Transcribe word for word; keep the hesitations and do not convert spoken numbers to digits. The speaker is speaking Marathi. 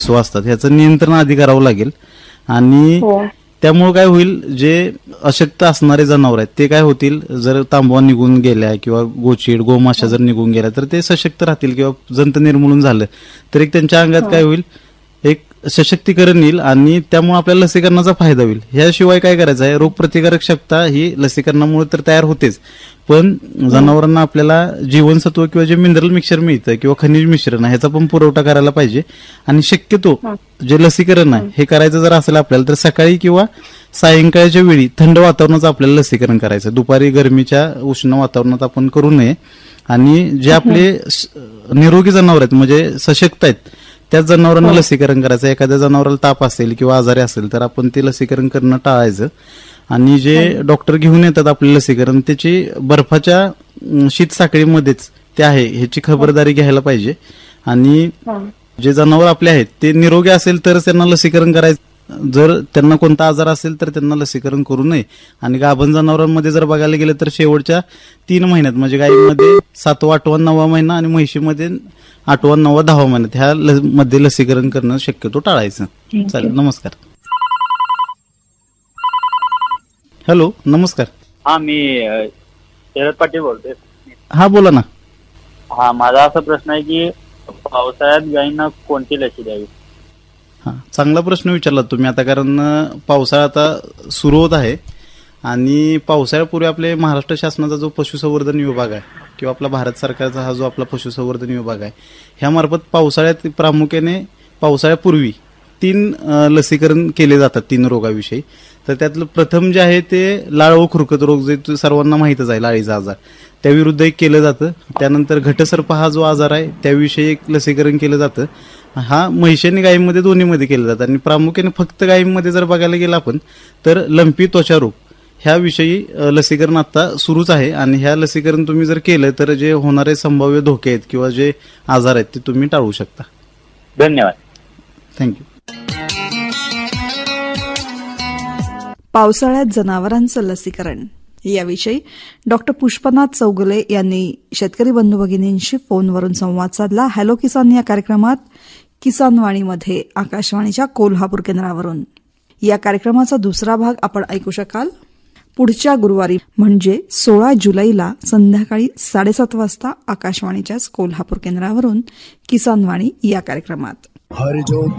सो असतात ह्याचं नियंत्रण आधी करावं लागेल. आणि त्यामुळे काय होईल, जे अशक्त असणारे जनावर आहेत ते काय होतील, जर तांबवा निघून गेल्या किंवा गोचीड गोमाशा जर निघून गेल्या तर ते सशक्त राहतील किंवा जंत निर्मूलन झालं तर एक त्यांच्या अंगात काय होईल, एक सशक्तीकरण येईल आणि त्यामुळे आपल्याला लसीकरणाचा फायदा होईल. ह्याशिवाय काय करायचं आहे, रोगप्रतिकारक क्षमता ही लसीकरणामुळे तर तयार होतेच, पण जनावरांना आपल्याला जीवनसत्व किंवा जे मिनरल मिक्सचर मिळतं किंवा खनिज मिश्रण ह्याचा पण पुरवठा करायला पाहिजे. आणि शक्यतो जे लसीकरण आहे हे करायचं जर असेल आपल्याला तर सकाळी किंवा सायंकाळच्या वेळी थंड वातावरणाचं आपल्याला लसीकरण करायचं. दुपारी गरमीच्या उष्ण वातावरणात आपण करू नये. आणि जे आपले निरोगी जनावर आहेत म्हणजे सशक्त आहेत त्याच जनावरांना लसीकरण करायचं. एखाद्या जनावराला ताप असेल किंवा आजारी असेल तर आपण ते लसीकरण करणं टाळायचं. आणि जे डॉक्टर घेऊन येतात आपले लसीकरण त्याची बर्फाच्या शीत साखळीमध्येच ते आहे ह्याची खबरदारी घ्यायला पाहिजे. आणि जे जनावर आपले आहेत ते निरोगी असेल तरच त्यांना लसीकरण करायचं. जर त्यांना कोणता आजार असेल तर त्यांना लसीकरण करू नये. आणि गाभण जनावरांमध्ये जर बघायला गेलं तर शेवटच्या तीन महिन्यात म्हणजे गायीमध्ये सातवा आठवा नववा महिना आणि म्हैशीमध्ये आठवा नववा दहावा महिन्यात ह्या मध्ये लसीकरण करणं शक्यतो टाळायचं. चालेल. नमस्कार. हॅलो नमस्कार. हा मी शरद पाटील बोलतोय. हा बोला ना. हा माझा असा प्रश्न आहे की पावसाळ्यात गायींना कोणती लसी द्यावी? हा चांगला प्रश्न विचारला तुम्ही. आता कारण पावसाळा आता सुरू होत आहे आणि पावसाळ्यापूर्वी आपले महाराष्ट्र शासनाचा जो पशुसंवर्धन विभाग आहे किंवा आपला भारत सरकारचा हा जो आपला पशुसंवर्धन विभाग आहे ह्यामार्फत पावसाळ्यात प्रामुख्याने पावसाळ्यापूर्वी तीन लसीकरण केले जातात तीन रोगाविषयी. तर त्यातलं प्रथम जे आहे ते लाळ व खुरकत रोग जे सर्वांना माहितच आहे, लाळीचा आजार, त्याविरुद्ध एक केलं जातं. त्यानंतर घटसर्प हा जो आजार आहे त्याविषयी एक लसीकरण केलं जातं. हा म्हैशी आणि गायीमध्ये दोन्हीमध्ये केलं जातं. आणि प्रामुख्याने फक्त गायीमध्ये जर बघायला गेलं आपण तर लंपी त्वचा रोग ह्याविषयी लसीकरण आता सुरूच आहे. आणि ह्या लसीकरण तुम्ही जर केलं तर जे होणारे संभाव्य धोके आहेत किंवा जे आजार आहेत ते तुम्ही टाळू शकता. धन्यवाद. थँक्यू. पावसाळ्यात जनावरांचं लसीकरण याविषयी डॉक्टर पुष्पनाथ चौगुले यांनी शेतकरी बंधू भगिनींशी फोनवरून संवाद साधला. हॅलो किसान या कार्यक्रमात किसानवाणीमध्ये आकाशवाणीच्या कोल्हापूर केंद्रावरून. या कार्यक्रमाचा दुसरा भाग आपण ऐकू शकाल पुढच्या गुरुवारी म्हणजे सोळा जुलैला संध्याकाळी साडेसात वाजता आकाशवाणीच्याच कोल्हापूर केंद्रावरून किसानवाणी या कार्यक्रमात.